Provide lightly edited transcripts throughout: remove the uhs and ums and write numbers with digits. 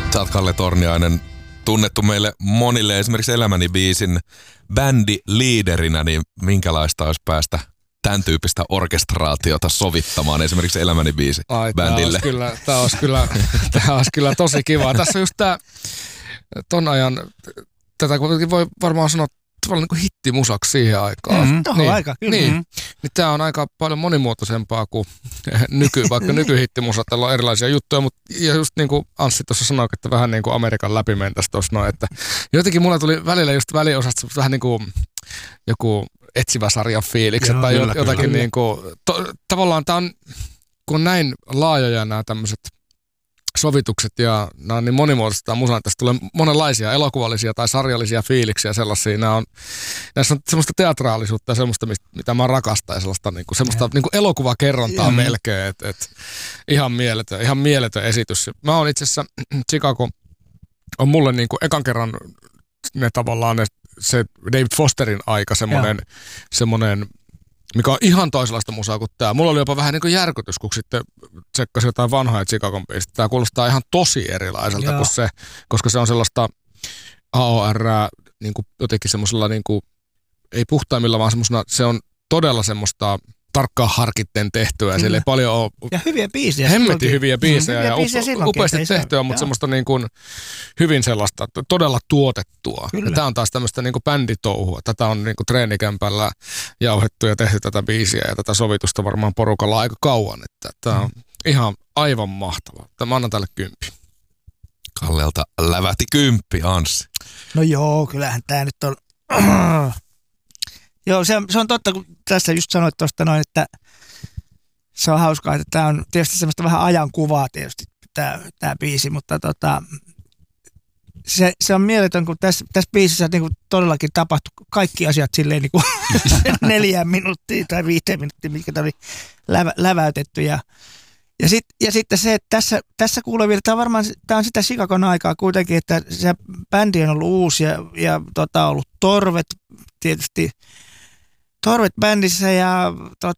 Sä oot Kalle Torniainen, tunnettu meille monille esimerkiksi Elämäni biisin bändiliiderinä, niin minkälaista olisi päästä tämän tyyppistä orkestraatiota sovittamaan esimerkiksi Elämäni biisi bändille? Tämä olisi kyllä tosi kiva. Tässä on just ton ajan, tätä kuitenkin voi varmaan sanoa tavallaan niin kuin hittimusaksi siihen aikaan. Tohon aika, kyllä. Niin tämä on aika paljon monimuotoisempaa kuin vaikka nykyhittimusat, on erilaisia juttuja, mutta ja just niin kuin Anssi tuossa sanoi, että vähän niin kuin Amerikan läpi mentäisi tuossa noin, että jotenkin mulla tuli välillä just väliosasta vähän niin kuin joku etsivä sarjan fiilikset tai jotakin niin kuin, tavallaan tämä on, kun on näin laajoja nämä tämmöiset sovitukset ja nämä on niin monimuotoista musaa, tästä tulee monenlaisia elokuvallisia tai sarjallisia fiiliksiä sellaisia. Näissä on semmoista teatraalisuutta ja semmoista, mitä mä rakastan ja sellaista niin kuin, semmoista niin kuin elokuvakerrontaa melkein. Ihan mieletön esitys. Mä oon itse asiassa, Chicago on mulle niin kuin ekan kerran se David Fosterin aika semmoinen mikä on ihan toisenlaista musaa kuin tämä. Mulla oli jopa vähän niin kuin järkytys, kun sitten tsekkasin jotain vanhaa Chicagon biisistä. Tämä kuulostaa ihan tosi erilaiselta kuin se, koska se on sellaista AOR, niin kuin jotenkin semmoisella, niin kuin, ei puhtaimmilla, vaan semmoisena, se on todella semmoista tarkkaan harkitten tehtyä. Ja siellä ei paljon ole. Ja hyviä biisejä. Hemmetin hyviä biisejä ja upeasti tehtyä, mutta semmoista niin kuin hyvin sellaista, todella tuotettua. Tämä on taas tämmöistä niin kuin bänditouhua. Tätä on niin kuin treenikämpällä jauhettu ja tehty tätä biisiä ja tätä sovitusta varmaan porukalla aika kauan. Että tämä on ihan aivan mahtavaa. Mä annan tälle 10. Kallelta lävähti 10, Anssi. No joo, kyllähän tämä nyt on. Joo, se on totta, kun tässä just sanoit tuosta noin, että se on hauskaa, että tämä on tietysti semmoista vähän ajankuvaa tietysti tämä biisi, mutta se on mieletön, kun tässä biisissä niin kuin todellakin tapahtui kaikki asiat silleen niin kuin 4 minuuttia tai 5 minuuttia, mitkä oli läväytetty ja sitten se, että tässä kuulee vielä, tämä on sitä Chicagon aikaa kuitenkin, että se bändi on ollut uusi ja ollut Torvet tietysti, Torvet bändissä ja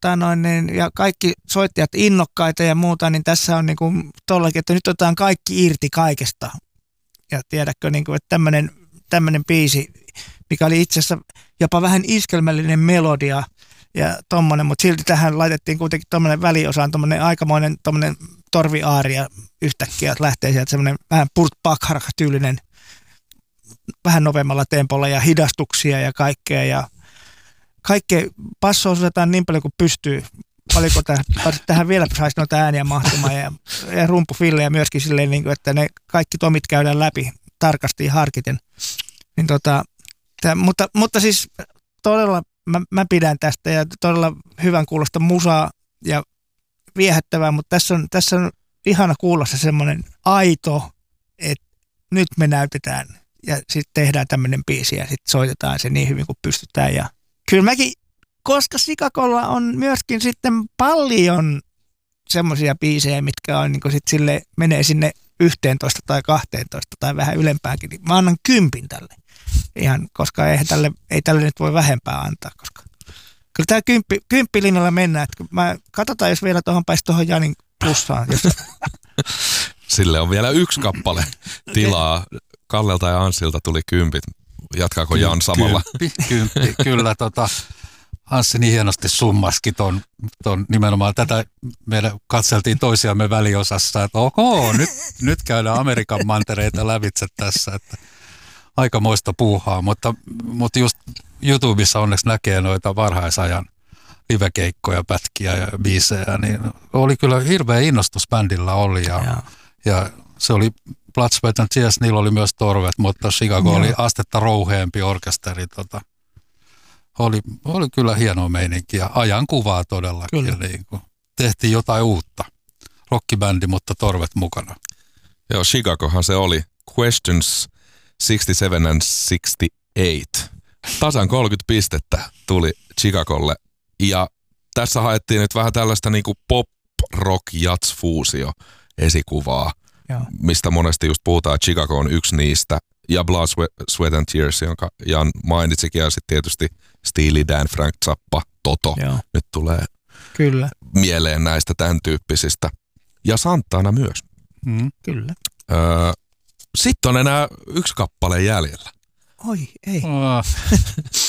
kaikki soittajat innokkaita ja muuta, niin tässä on niinku tollakin, että nyt otetaan kaikki irti kaikesta. Ja tiedätkö, niinku, että tämmöinen biisi, mikä oli itse asiassa jopa vähän iskelmällinen melodia ja tommonen, mutta silti tähän laitettiin kuitenkin tommonen väliosaan, tommonen aikamoinen tommonen torviaaria yhtäkkiä, että lähtee sieltä semmoinen vähän Burt Bacharach-tyylinen, vähän nopeammalla tempolla ja hidastuksia ja kaikkea ja kaikkea passoa osataan niin paljon kuin pystyy. Paljonko tähän vielä saisi noita ääniä mahtumaan ja rumpufillejä myöskin silleen, niin kuin, että ne kaikki tomit käydään läpi tarkasti ja harkiten. Niin mutta siis todella mä pidän tästä ja todella hyvän kuulosta musaa ja viehättävää, mutta tässä on ihana kuulla se semmoinen aito, että nyt me näytetään ja sitten tehdään tämmöinen biisi ja sitten soitetaan se niin hyvin kuin pystytään ja kyllä mäkin, koska Chicagolla on myöskin sitten paljon semmoisia biisejä, mitkä on niin sit sille, menee sinne 11 tai 12 tai vähän ylempääkin, niin mä annan 10 tälle. Ihan, koska ei tälle nyt voi vähempää antaa, koska kyllä tämä 10 linjalla mennään. Katsotaan, jos vielä tuohon pääsi tuohon Janin plussaan. Sille on vielä 1 kappale tilaa. Kallelta ja Anssilta tuli 10. Jatkaako Jan samalla? 10. Kyllä, Anssi niin hienosti summaskin ton nimenomaan. Tätä meidän katseltiin toisiamme väliosassa, että nyt käydään Amerikan mantereita lävitse tässä, että aikamoista puuhaa, mutta just YouTubessa onneksi näkee noita varhaisajan livekeikkoja, pätkiä ja biisejä, niin oli kyllä hirveä innostus bändillä oli ja se oli Blood, Sweat and Tears, niillä oli myös Torvet, mutta Chicago oli astetta rouheempi orkesteri. Oli kyllä hienoa meininkiä. Ajankuvaa todellakin. Niin tehtiin jotain uutta. Rockibändi, mutta Torvet mukana. Joo, Chicagohan se oli. Questions 67 and 68. Tasan 30 pistettä tuli Chicagolle. Ja tässä haettiin nyt vähän tällaista niinku pop-rock-jats-fuusio esikuvaa. Mistä monesti just puhutaan, että Chicago on yksi niistä, ja Blood, Sweat and Tears, jonka Jan mainitsikin, ja sitten tietysti Steely Dan, Frank Zappa, Toto, nyt tulee mieleen näistä tämän tyyppisistä. Ja Santana myös. Kyllä. Sitten on enää yksi kappale jäljellä. Oi, ei.